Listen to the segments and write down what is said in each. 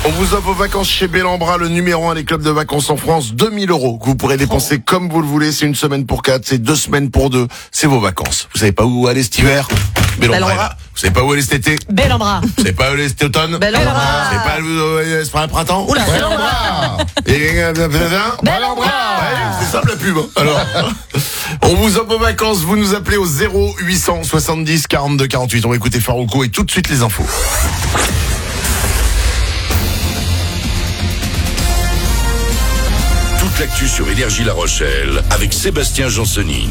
On vous offre vos vacances chez Bellambra, le numéro 1 des clubs de vacances en France. 2000 € que vous pourrez dépenser comme vous le voulez. C'est une semaine pour 4, c'est 2 semaines pour 2. C'est vos vacances. Vous savez pas où aller cet hiver? Bellambra. Vous savez pas où aller cet été? Bellambra. Vous savez pas où aller cet automne? Bellambra. Vous savez pas où aller ce printemps? Oula, Bellambra. Bellambra. Ouais, c'est simple la pub. Alors, on vous offre vos vacances. Vous nous appelez au 0800 70 42 48. On va écouter Farouko et tout de suite les infos. Toute l'actu sur Énergie La Rochelle avec Sébastien Jansenine.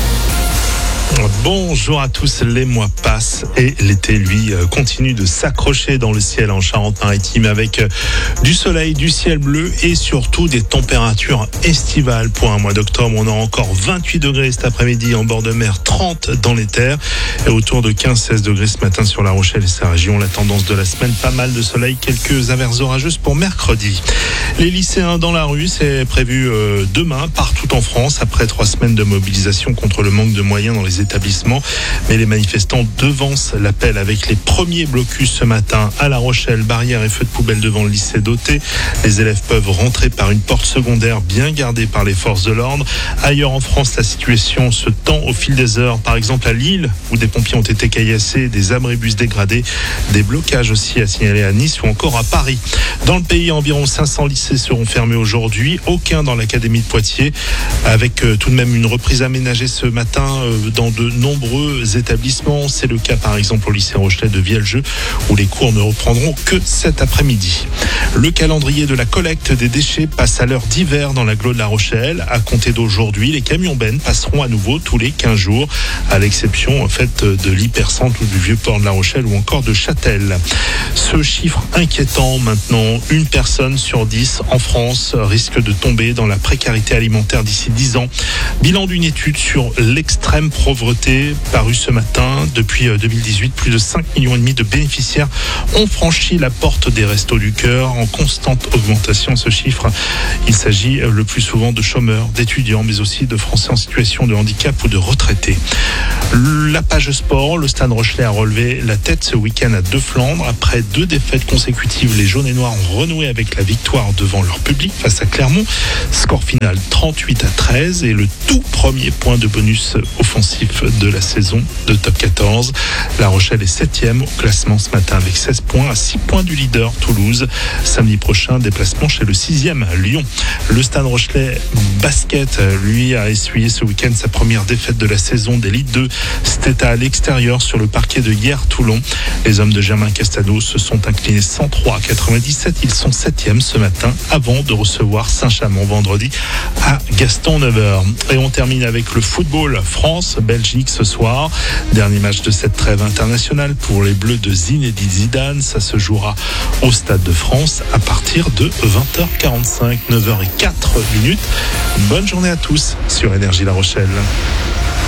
Bonjour à tous, les mois passent et l'été, lui, continue de s'accrocher dans le ciel en Charente-Maritime avec du soleil, du ciel bleu et surtout des températures estivales. Pour un mois d'octobre, on a encore 28 degrés cet après-midi en bord de mer, 30 dans les terres et autour de 15-16 degrés ce matin sur La Rochelle et sa région. La tendance de la semaine, pas mal de soleil, quelques averses orageuses pour mercredi. Les lycéens dans la rue, c'est prévu demain partout en France après 3 semaines de mobilisation contre le manque de moyens dans les établissements. Mais les manifestants devancent l'appel avec les premiers blocus ce matin à La Rochelle, barrières et feux de poubelle devant le lycée d'Auté. Les élèves peuvent rentrer par une porte secondaire bien gardée par les forces de l'ordre. Ailleurs en France, la situation se tend au fil des heures. Par exemple à Lille, où des pompiers ont été caillassés, des abribus dégradés, des blocages aussi à signaler à Nice ou encore à Paris. Dans le pays, environ 500 lycées seront fermés aujourd'hui, aucun dans l'académie de Poitiers, avec tout de même une reprise aménagée ce matin dans de nombreux établissements. C'est le cas par exemple au lycée Rochelet de Vieljeu, où les cours ne reprendront que cet après-midi. Le calendrier de la collecte des déchets passe à l'heure d'hiver dans l'agglo de La Rochelle. À compter d'aujourd'hui, les camions bennes passeront à nouveau tous les 15 jours, à l'exception en fait de l'hypercentre ou du vieux port de La Rochelle ou encore de Châtel. Ce chiffre inquiétant maintenant, une personne sur 10 en France risque de tomber dans la précarité alimentaire d'ici 10 ans. Bilan d'une étude sur l'extrême pauvreté parue ce matin. Depuis 2018, plus de 5,5 millions de bénéficiaires ont franchi la porte des Restos du Cœur, en constante augmentation. Ce chiffre, il s'agit le plus souvent de chômeurs, d'étudiants, mais aussi de Français en situation de handicap ou de retraités. La page sport, le Stade Rochelais a relevé la tête ce week-end à Deux-Flandres. Après 2 défaites consécutives, les jaunes et noirs ont renoué avec la victoire devant leur public face à Clermont. Score final 38-13 et le tout premier point de bonus offensif de la saison de top 14. La Rochelle est 7e au classement ce matin avec 16 points, à 6 points du leader Toulouse. Samedi prochain, déplacement chez le 6e Lyon. Le Stade Rochelais basket, lui, a essuyé ce week-end sa première défaite de la saison d'Élite 2. C'était à l'extérieur sur le parquet de Hyères-Toulon. Les hommes de Germain Castano se sont inclinés 103-97. Ils sont 7e ce matin avant de recevoir Saint-Chamond vendredi à Gaston-Nevers. Et on termine avec le football. France-Belgique ce soir. Dernier match de cette trêve internationale pour les Bleus de Zinedine Zidane. Ça se jouera au Stade de France à partir de 20h45, 9h04. Bonne journée à tous sur Énergie La Rochelle.